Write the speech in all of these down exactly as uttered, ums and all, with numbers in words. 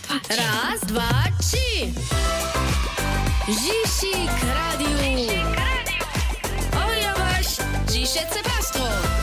Raz, dwa, trzy. Zisik Radio. Oja waś, dzisiejsze pastro.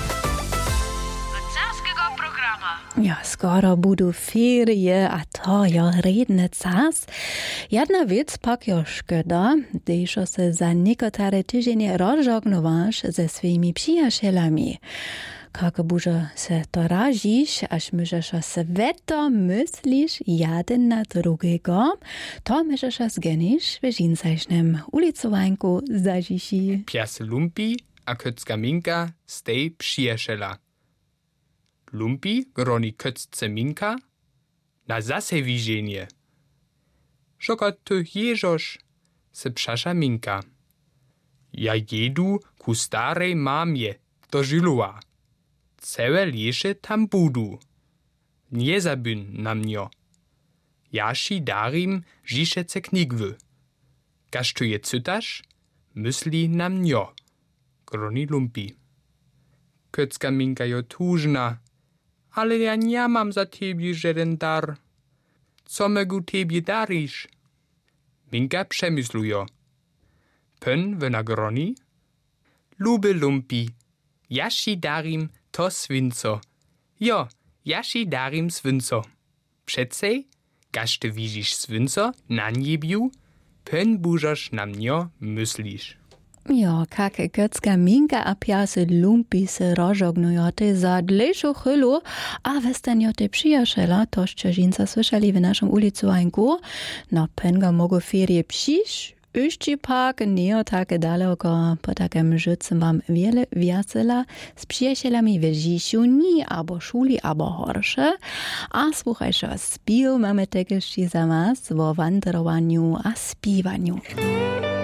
Carskiego programa. Ja, skoro budu ferie, a to jo redne cas. Jedna věc pak jo škoda, když se za některé týždně rozžognováš se svými přijašelami. Kako buže se to ražíš, až můžeš se veto myslíš jeden na drugego, to můžeš se zgeniš v žinsajšnem ulicovanku zažiši. Pies lumpi a köcka minka stej přijašela. Lumpi groni köcce minka na zase wiżenie. Szoko ty jeżosz, se przasza minka. Ja jedu ku starej mamie do Żylowa. Całe liesze tam budu. Nie zabyn na mnio. Jaši darim žišece knigwy. Kaž tu je cytaš, mysli na mnio. Groni lumpi. Köcka minka jo tužna, ale ja nie mam za tebie żaden dar. Co megu tebie dariš? Minka przemyslujo. Pön wena groni? Lube lumpi, jaši darim to swinco. Jo, jaši darim swinco. Przecej, gaż ty widzisz swinco na niebiu, pön bużosz na mnio myslisz. Ja, kake köcka minka a piasy lumpi se rozżognujoty za dlejszą chwilu, a westenjoty przyjaciela, to jeszcze żinca słyszeli w naszym ulicowanku, no penga mogo ferie przyjść, Ušći pak nije tako daleko, po takem życem mam wiele wiacela z przyjacielami w Žišuni, abo szuli, abo horsze. A słuchajcie, spił mamy tegeż za was o wandrowaniu a spiwaniu.